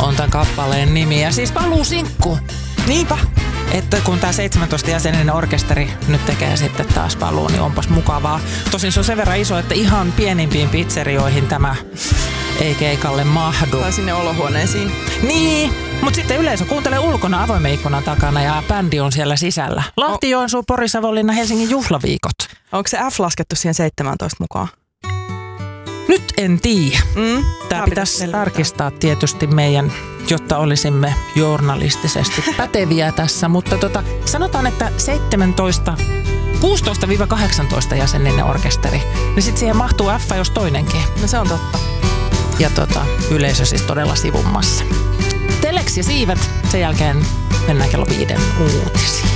on tämän kappaleen nimi. Ja siis paluusinkku. Niinpä. Että kun tämä 17-jäseninen orkesteri nyt tekee sitten taas paluu, niin onpas mukavaa. Tosin se on sen verran iso, että ihan pienimpiin pizzerioihin tämä ei keikalle mahdu. Tai sinne olohuoneisiin. Niin, mutta sitten yleisö kuuntelee ulkona avoimen ikkunan takana ja bändi on siellä sisällä. Lahti, Joensuu, Pori, Savonlinna, Helsingin juhlaviikot. Onko se F laskettu siihen 17 mukaan? Nyt en tiedä. Tämä pitäisi tarkistaa tietysti meidän, jotta olisimme journalistisesti päteviä tässä, mutta sanotaan, että 16-18 jäseninen orkesteri, niin sitten siihen mahtuu F jos toinenkin. No se on totta. Ja yleisö siis todella sivummassa. Telex ja siivet, sen jälkeen mennään kello 5 uutisiin.